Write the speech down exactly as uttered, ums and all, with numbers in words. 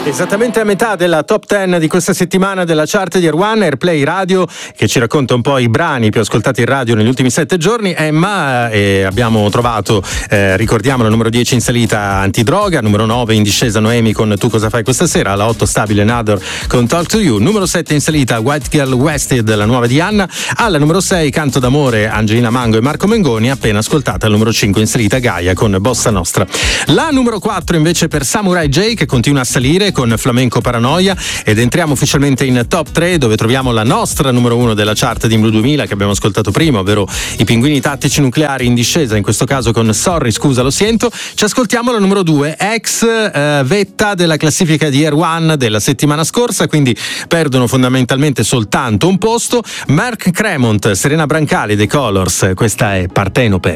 Esattamente a metà della top dieci di questa settimana della chart di Air One, Airplay Radio, che ci racconta un po' i brani più ascoltati in radio negli ultimi sette giorni. Emma, eh, abbiamo trovato, eh, ricordiamo, la numero dieci in salita Antidroga, numero nove in discesa Noemi con Tu cosa fai questa sera, alla otto stabile Nador con Talk to You, numero sette in salita White Girl Wasted, la nuova di Anna, alla numero sei Canto d'amore Angelina Mango e Marco Mengoni, appena ascoltata al numero cinque in salita Gaia con Bossa Nostra. La numero quattro invece per Samurai J, che continua a salire con Flamenco Paranoia, ed entriamo ufficialmente in top tre, dove troviamo la nostra numero uno della chart di Blu duemila che abbiamo ascoltato prima, ovvero i Pinguini Tattici Nucleari in discesa, in questo caso con Sorry scusa lo sento. Ci ascoltiamo la numero due, ex eh, vetta della classifica di Air One della settimana scorsa, quindi perdono fondamentalmente soltanto un posto. Mark Cremont, Serena Brancali dei Colors, questa è Partenope.